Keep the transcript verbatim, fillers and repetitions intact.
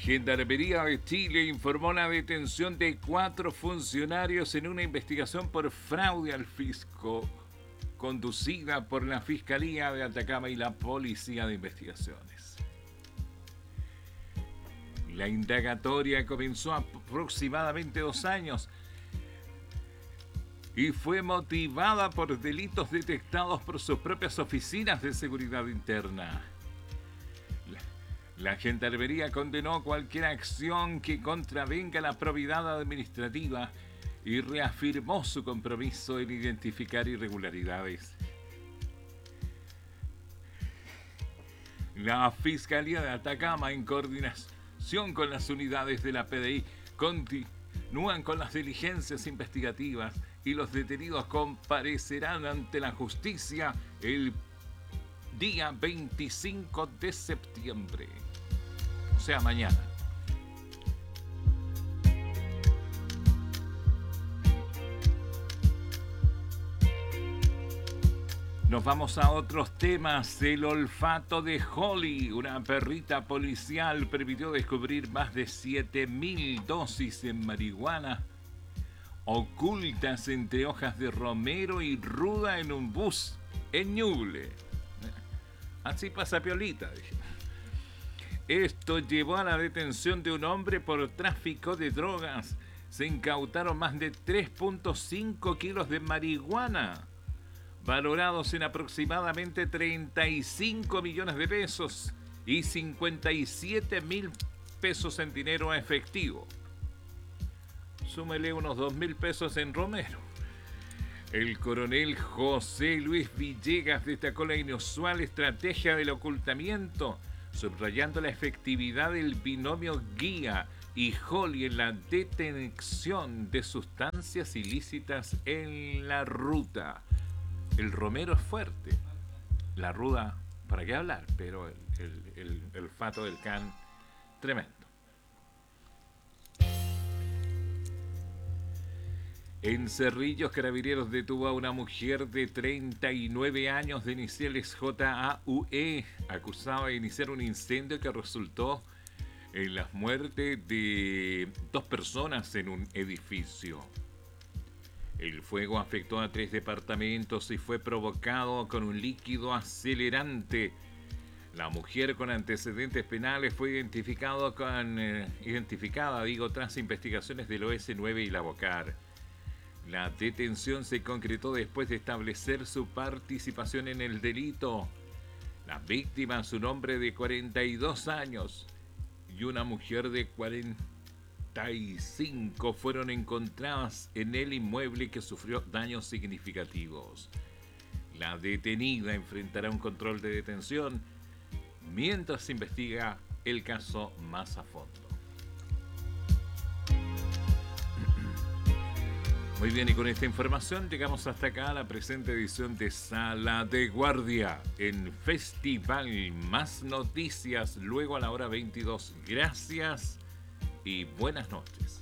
Gendarmería de Chile informó la detención de cuatro funcionarios en una investigación por fraude al fisco conducida por la Fiscalía de Atacama y la Policía de Investigaciones. La indagatoria comenzó aproximadamente dos años y fue motivada por delitos detectados por sus propias oficinas de seguridad interna. La Gendarmería condenó cualquier acción que contravenga la probidad administrativa y reafirmó su compromiso en identificar irregularidades. La Fiscalía de Atacama, en coordinación con las unidades de la P D I, continúan con las diligencias investigativas y los detenidos comparecerán ante la justicia el día veinticinco de septiembre. O sea, mañana. Nos vamos a otros temas. El olfato de Holly, una perrita policial, permitió descubrir más de siete mil dosis de marihuana ocultas entre hojas de romero y ruda en un bus en Ñuble. Así pasa piolita, dije. Esto llevó a la detención de un hombre por tráfico de drogas. Se incautaron más de tres punto cinco kilos de marihuana, valorados en aproximadamente treinta y cinco millones de pesos y cincuenta y siete mil pesos en dinero efectivo. Súmele unos dos mil pesos en romero. El coronel José Luis Villegas destacó la inusual estrategia del ocultamiento, subrayando la efectividad del binomio guía y Holly en la detención de sustancias ilícitas en la ruta. El romero es fuerte, la ruda, ¿para qué hablar? Pero el, el, el, el olfato del can, tremendo. En Cerrillos, Carabineros detuvo a una mujer de treinta y nueve años de iniciales J A U E, acusada de iniciar un incendio que resultó en la muerte de dos personas en un edificio. El fuego afectó a tres departamentos y fue provocado con un líquido acelerante. La mujer con antecedentes penales fue identificado con, eh, identificada, digo, tras investigaciones del O S nueve y la Bocar. La detención se concretó después de establecer su participación en el delito. La víctima, su hombre de cuarenta y dos años y una mujer de cuarenta y cinco, fueron encontradas en el inmueble que sufrió daños significativos. La detenida enfrentará un control de detención mientras se investiga el caso más a fondo. Muy bien, y con esta información llegamos hasta acá a la presente edición de Sala de Guardia en Festival. Más noticias luego a la hora veintidós. Gracias y buenas noches.